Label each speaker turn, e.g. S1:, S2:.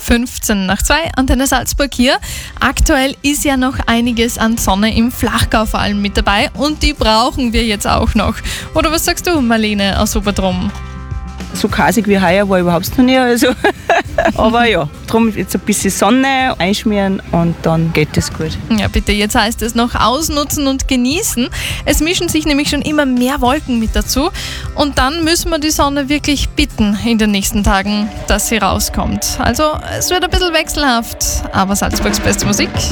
S1: 2:15, Antenne Salzburg hier. Aktuell ist ja noch einiges an Sonne im Flachgau vor allem mit dabei und die brauchen wir jetzt auch noch. Oder was sagst du, Marlene aus Obertrum?
S2: So kasig wie heuer war überhaupt noch nicht. Also. Aber ja, darum jetzt ein bisschen Sonne einschmieren und dann geht es gut.
S1: Ja, bitte, jetzt heißt es noch ausnutzen und genießen. Es mischen sich nämlich schon immer mehr Wolken mit dazu und dann müssen wir die Sonne wirklich bitten in den nächsten Tagen, dass sie rauskommt. Also es wird ein bisschen wechselhaft, aber Salzburgs beste Musik.